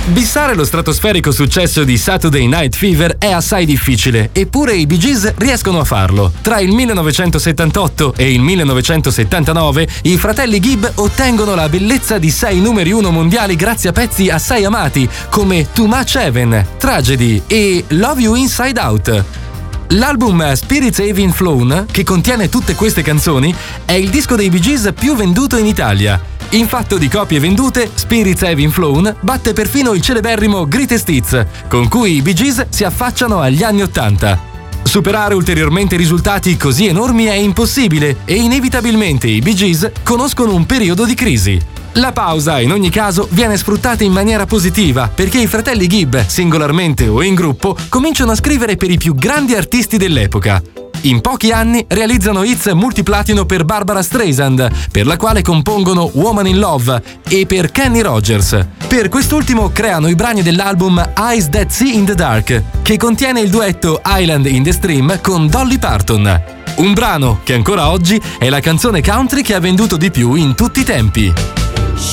Bissare lo stratosferico successo di Saturday Night Fever è assai difficile, eppure i Bee Gees riescono a farlo. Tra il 1978 e il 1979 i fratelli Gibb ottengono la bellezza di 6 numeri 1 mondiali grazie a pezzi assai amati come Too Much Heaven, Tragedy e Love You Inside Out. L'album Spirits Having Flown, che contiene tutte queste canzoni, è il disco dei Bee Gees più venduto in Italia. In fatto di copie vendute, Spirits Having Flown batte perfino il celeberrimo Greatest Hits, con cui i Bee Gees si affacciano agli anni '80. Superare ulteriormente risultati così enormi è impossibile e inevitabilmente i Bee Gees conoscono un periodo di crisi. La pausa, in ogni caso, viene sfruttata in maniera positiva perché i fratelli Gibb, singolarmente o in gruppo, cominciano a scrivere per i più grandi artisti dell'epoca. In pochi anni realizzano hits multiplatino per Barbara Streisand, per la quale compongono Woman in Love, e per Kenny Rogers. Per quest'ultimo creano i brani dell'album Eyes That See in the Dark, che contiene il duetto Island in the Stream con Dolly Parton. Un brano che ancora oggi è la canzone country che ha venduto di più in tutti i tempi.